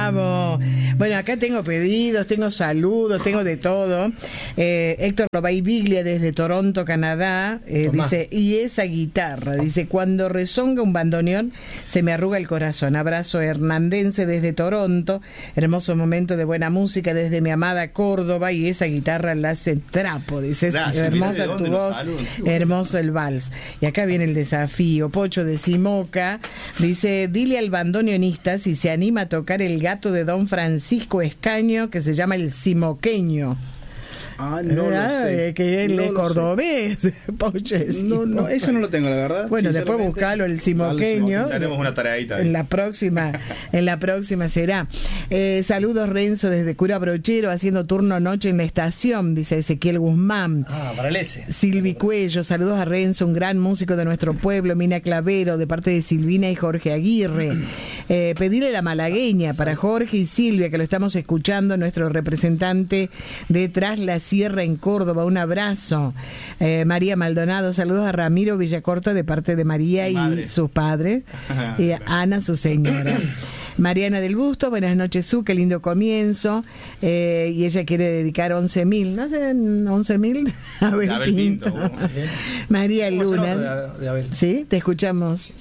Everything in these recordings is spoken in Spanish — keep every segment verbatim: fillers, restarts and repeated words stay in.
Vamos. Bueno, acá tengo pedidos, tengo saludos, tengo de todo. Eh, Héctor Lobay Biglia desde Toronto, Canadá, eh, dice, y esa guitarra, dice, cuando rezonga un bandoneón se me arruga el corazón. Abrazo hernandense desde Toronto, hermoso momento de buena música desde mi amada Córdoba, y esa guitarra la hace trapo, dice, Gracias, hermosa tu voz, hermoso el vals. Y acá viene el desafío. Pocho de Simoca dice, dile al bandoneonista si se anima a tocar el gato de don Francisco Escaño, que se llama el Simoqueño. Ah, no lo sé. Que él no es cordobés. No, no, eso no lo tengo, la verdad. Bueno, después buscalo, el Simoqueño. Tenemos una tareadita. En la próxima, en la próxima será. Eh, saludos, Renzo, desde Cura Brochero, haciendo turno noche en la estación, dice Ezequiel Guzmán. Ah, para el S. Silvi Cuello, saludos a Renzo, un gran músico de nuestro pueblo. Mina Clavero, de parte de Silvina y Jorge Aguirre. Eh, pedirle la malagueña para Jorge y Silvia, que lo estamos escuchando, nuestro representante de Tras la Sierra en Córdoba. Un abrazo. Eh, María Maldonado, saludos a Ramiro Villacorta de parte de María y madre. sus padres, y a Ana, su señora. Mariana del Busto, buenas noches, Su, qué lindo comienzo. Eh, y ella quiere dedicar once mil, ¿no sé? once mil a Abel, Abel Pinto. Pinto. María Luna. De, de Abel. ¿Sí? Te escuchamos.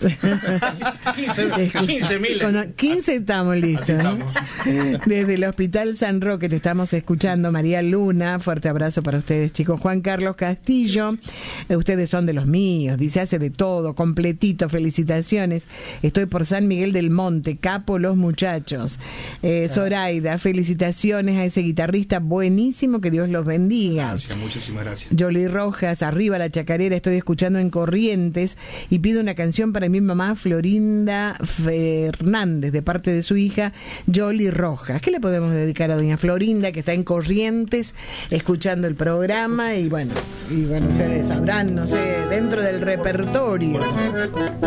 quince mil. Con quince estamos listos. Estamos. Desde el Hospital San Roque te estamos escuchando, María Luna. Fuerte abrazo para ustedes, chicos. Juan Carlos Castillo, eh, ustedes son de los míos. Dice, hace de todo, completito. Felicitaciones. Estoy por San Miguel del Monte, capo los muchachos. Eh, Zoraida, felicitaciones a ese guitarrista buenísimo, que Dios los bendiga. Gracias, muchísimas gracias. Yoli Rojas, arriba la chacarera, estoy escuchando en Corrientes y pido una canción para mi mamá Florinda Fernández, de parte de su hija Yoli Rojas. ¿Qué le podemos dedicar a doña Florinda, que está en Corrientes escuchando el programa? Y bueno, y bueno, ustedes sabrán, no sé, dentro del repertorio.